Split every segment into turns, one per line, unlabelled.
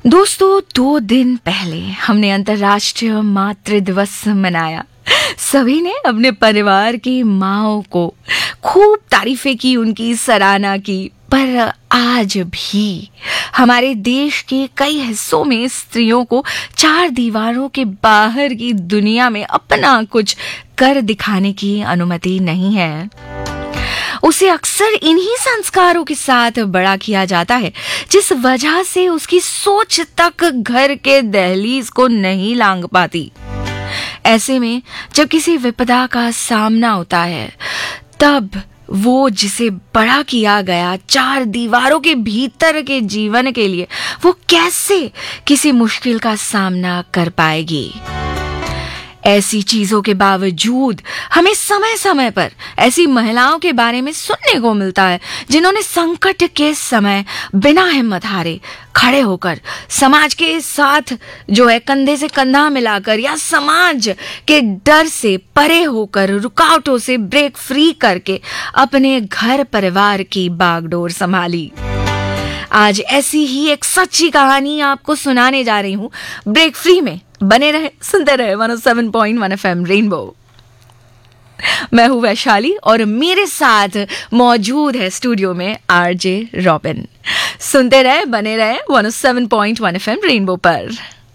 दोस्तों, 2 दिन पहले हमने अंतर्राष्ट्रीय मातृ दिवस मनाया। सभी ने अपने परिवार की माँओं को खूब तारीफें की, उनकी सराहना की। पर आज भी हमारे देश के कई हिस्सों में स्त्रियों को चार दीवारों के बाहर की दुनिया में अपना कुछ कर दिखाने की अनुमति नहीं है। उसे अक्सर इन्हीं संस्कारों के साथ बड़ा किया जाता है, जिस वजह से उसकी सोच तक घर के दहलीज को नहीं लांघ पाती। ऐसे में जब किसी विपदा का सामना होता है, तब वो जिसे बड़ा किया गया चार दीवारों के भीतर के जीवन के लिए वो कैसे किसी मुश्किल का सामना कर पाएगी। ऐसी चीजों के बावजूद हमें समय समय पर ऐसी महिलाओं के बारे में सुनने को मिलता है जिन्होंने संकट के समय बिना हिम्मत हारे खड़े होकर समाज के साथ कंधे से कंधा मिलाकर या समाज के डर से परे होकर रुकावटों से ब्रेक फ्री करके अपने घर परिवार की बागडोर संभाली। आज ऐसी ही एक सच्ची कहानी आपको सुनाने जा रही हूं। ब्रेक फ्री में बने रहे, सुनते रहे 107.1 FM रेनबो। मैं हूं वैशाली और मेरे साथ मौजूद है स्टूडियो में आरजे रॉबिन। सुनते रहे, बने रहे 107.1 FM रेनबो पर।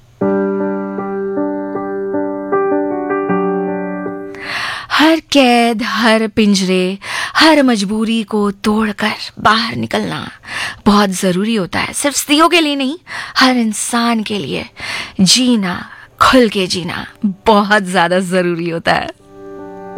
हर कैद, हर पिंजरे, हर मजबूरी को तोड़कर बाहर निकलना बहुत जरूरी होता है। सिर्फ स्त्रियों के लिए नहीं, हर इंसान के लिए जीना, खुल के जीना बहुत ज्यादा जरूरी होता है।